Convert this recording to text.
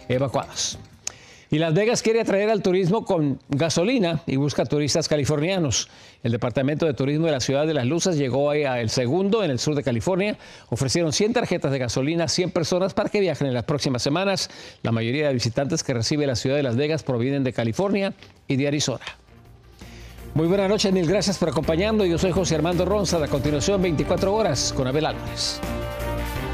evacuados. Y Las Vegas quiere atraer al turismo con gasolina y busca turistas californianos. El Departamento de Turismo de la Ciudad de las Luces llegó a el segundo en el sur de California. Ofrecieron 100 tarjetas de gasolina a 100 personas para que viajen en las próximas semanas. La mayoría de visitantes que recibe la ciudad de Las Vegas provienen de California y de Arizona. Muy buenas noches, mil gracias por acompañarnos. Yo soy José Armando Ronzal. A continuación, 24 horas con Abel Álvarez.